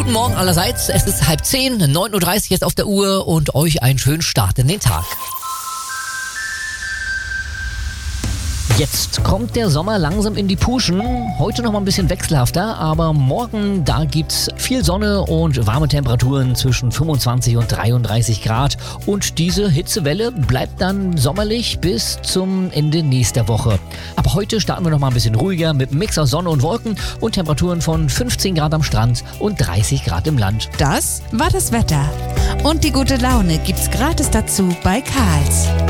Guten Morgen allerseits, es ist 9:30 9:30 jetzt auf der Uhr und euch einen schönen Start in den Tag. Jetzt kommt der Sommer langsam in die Puschen. Heute noch mal ein bisschen wechselhafter, aber morgen, da gibt's viel Sonne und warme Temperaturen zwischen 25 und 33 Grad. Und diese Hitzewelle bleibt dann sommerlich bis zum Ende nächster Woche. Aber heute starten wir noch mal ein bisschen ruhiger mit einem Mix aus Sonne und Wolken und Temperaturen von 15 Grad am Strand und 30 Grad im Land. Das war das Wetter. Und die gute Laune gibt's gratis dazu bei Karls.